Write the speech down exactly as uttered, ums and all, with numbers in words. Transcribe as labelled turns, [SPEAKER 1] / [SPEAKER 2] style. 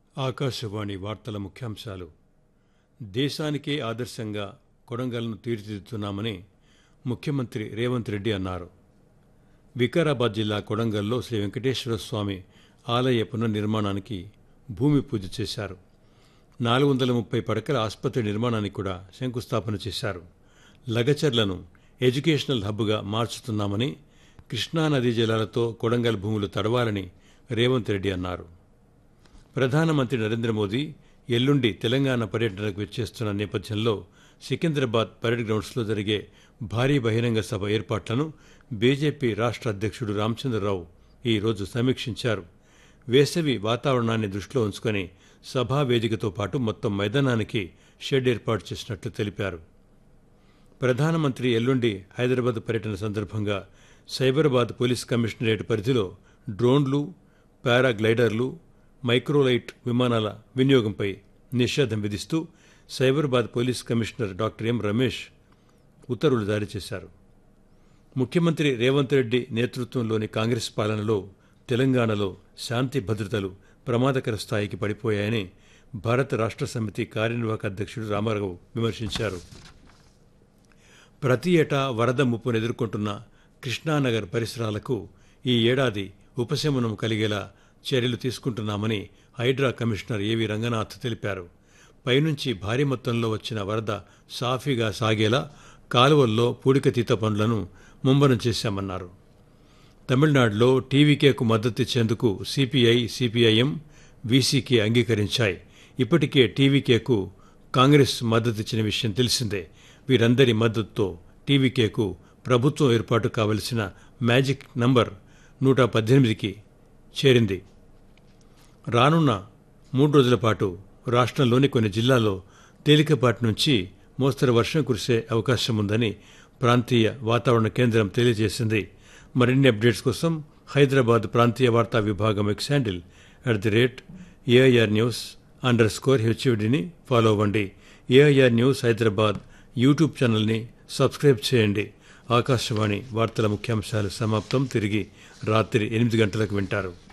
[SPEAKER 1] ఆకాశవాణి వార్తల ముఖ్యాంశాలు. దేశానికే ఆదర్శంగా కొడంగల్ను తీర్చిదిద్దుతున్నామని ముఖ్యమంత్రి రేవంత్ రెడ్డి అన్నారు. వికారాబాద్ జిల్లా కొడంగల్లో శ్రీ వెంకటేశ్వర స్వామి ఆలయ పునర్నిర్మాణానికి భూమి పూజ చేశారు. నాలుగు వందల ముప్పై పడకల ఆసుపత్రి నిర్మాణానికి కూడా శంకుస్థాపన చేశారు. లగచర్లను ఎడ్యుకేషనల్ హబ్గా మార్చుతున్నామని, కృష్ణానదీ జలాలతో కొడంగల్ భూములు తడవాలని రేవంత్ రెడ్డి అన్నారు. ప్రధానమంత్రి నరేంద్ర మోదీ ఎల్లుండి తెలంగాణ పర్యటనకు వచ్చేస్తున్న నేపథ్యంలో సికింద్రాబాద్ పరేడ్ గ్రౌండ్స్లో జరిగే భారీ బహిరంగ సభ ఏర్పాట్లను బీజేపీ రాష్ట్ర అధ్యక్షుడు రామచంద్రరావు ఈ రోజు సమీక్షించారు. వేసవి వాతావరణాన్ని దృష్టిలో ఉంచుకొని సభా వేదికతో పాటు మొత్తం మైదానానికి షెడ్ ఏర్పాటు చేసినట్లు తెలిపారు. ప్రధానమంత్రి ఎల్లుండి హైదరాబాద్ పర్యటన సందర్భంగా సైబరాబాద్ పోలీస్ కమిషనరేట్ పరిధిలో డ్రోన్లు, పారాగ్లైడర్లు, మైక్రోలైట్ విమానాల వినియోగంపై నిషేధం విధిస్తూ Cyberabad police commissioner doctor M Ramesh ఉత్తర్వులు జారీ చేశారు. ముఖ్యమంత్రి రేవంత్ రెడ్డి నేతృత్వంలోని కాంగ్రెస్ పాలనలో తెలంగాణలో శాంతి భద్రతలు ప్రమాదకర స్థాయికి పడిపోయాయని భారత రాష్ట్ర సమితి కార్యనిర్వాహక అధ్యక్షుడు రామారావు విమర్శించారు. ప్రతి ఏటా వరద ముప్పును ఎదుర్కొంటున్న కృష్ణానగర్ పరిసరాలకు ఈ ఏడాది ఉపశమనం కలిగేలా చర్యలు తీసుకుంటున్నామని హైడ్రా కమిషనర్ ఏవి రంగనాథ్ తెలిపారు. పైనుంచి భారీ మొత్తంలో వచ్చిన వరద సాఫీగా సాగేలా కాలువల్లో పూడికతీత పనులను ముమ్మరం చేశామన్నారు. తమిళనాడులో టీవీకేకు మద్దతిచ్చేందుకు సిపిఐ, సిపిఐఎం, వీసీకే అంగీకరించాయి. ఇప్పటికే టీవీకేకు కాంగ్రెస్ మద్దతిచ్చిన విషయం తెలిసిందే. వీరందరి మద్దతుతో టీవీకేకు ప్రభుత్వం ఏర్పాటు కావలసిన మ్యాజిక్ నంబర్ నూట పద్దెనిమిదికి చేరింది. రానున్న మూడు రోజుల పాటు రాష్ట్రంలోని కొన్ని జిల్లాల్లో తేలికపాటి నుంచి మోస్తరు వర్షం కురిసే అవకాశం ఉందని ప్రాంతీయ వాతావరణ కేంద్రం తెలియజేసింది. మరిన్ని అప్డేట్స్ కోసం హైదరాబాద్ ప్రాంతీయ వార్తా విభాగం X handle at the rate AIR news under score హెచ్ఓడిని follow అవ్వండి. ఏఐఆర్ న్యూస్ హైదరాబాద్ యూట్యూబ్ ఛానల్ని సబ్స్క్రైబ్ చేయండి. ఆకాశవాణి వార్తల ముఖ్యాంశాలు సమాప్తం. తిరిగి రాత్రి ఎనిమిది గంటలకు వింటారు.